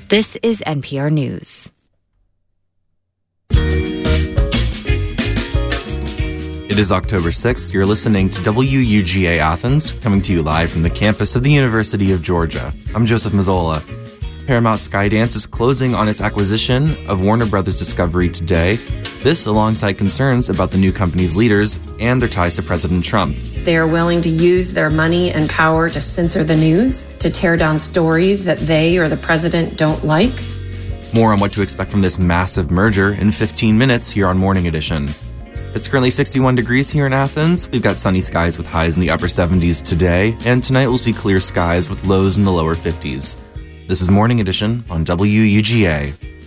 This is NPR News. It is October 6th. You're listening to WUGA Athens, coming to you live from the campus of the University of Georgia. I'm Joseph Mazzola. Paramount Skydance is closing on its acquisition of Warner Brothers Discovery today. This alongside concerns about the new company's leaders and their ties to President Trump. They are willing to use their money and power to censor the news, to tear down stories that they or the president don't like. More on what to expect from this massive merger in 15 minutes here on Morning Edition. It's currently 61 degrees here in Athens. We've got sunny skies with highs in the upper 70s today, and tonight we'll see clear skies with lows in the lower 50s. This is Morning Edition on WUGA.